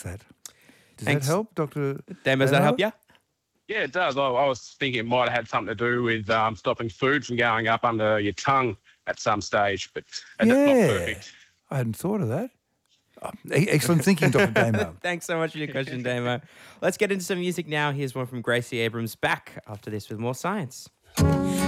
that. Does Thanks. that help, Dr. Damo, does that help you? Yeah, it does. I was thinking it might have had something to do with stopping food from going up under your tongue at some stage, but that's not perfect. I hadn't thought of that. Excellent thinking, Dr. Damo. Thanks so much for your question, Damo. Let's get into some music now. Here's one from Gracie Abrams, back after this with more science.